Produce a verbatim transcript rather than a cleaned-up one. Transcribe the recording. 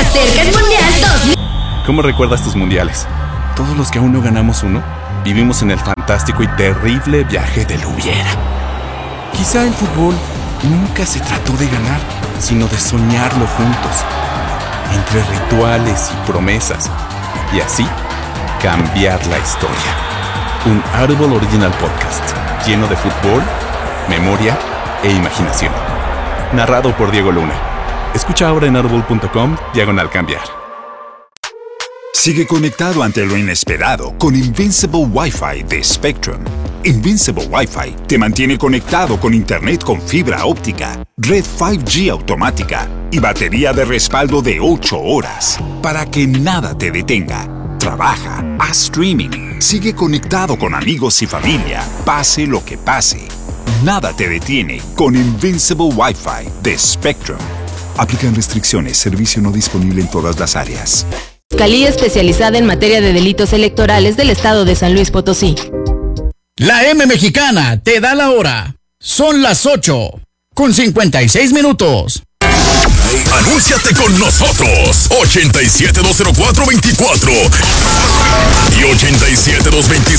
Cerca el Mundial dos mil. ¿Cómo recuerdas tus mundiales? Todos los que aún no ganamos uno, vivimos en el fantástico y terrible viaje del hubiera. Quizá el fútbol nunca se trató de ganar, sino de soñarlo juntos, entre rituales y promesas, y así cambiar la historia. Un Audible Original Podcast, lleno de fútbol, memoria e imaginación. Narrado por Diego Luna. Escucha ahora en audible punto com, diagonal cambiar. Sigue conectado ante lo inesperado con Invincible Wi-Fi de Spectrum. Invincible Wi-Fi te mantiene conectado con internet con fibra óptica, red cinco G automática y batería de respaldo de ocho horas para que nada te detenga. Trabaja, haz streaming, sigue conectado con amigos y familia, pase lo que pase. Nada te detiene con Invincible Wi-Fi de Spectrum. Aplican restricciones, servicio no disponible en todas las áreas. Fiscalía especializada en materia de delitos electorales del estado de San Luis Potosí. La M Mexicana te da la hora. Son las ocho con cincuenta y seis minutos. Anúnciate con nosotros. ochenta y siete, dos cero cuatro, veinticuatro y ochenta y siete, dos veinticinco.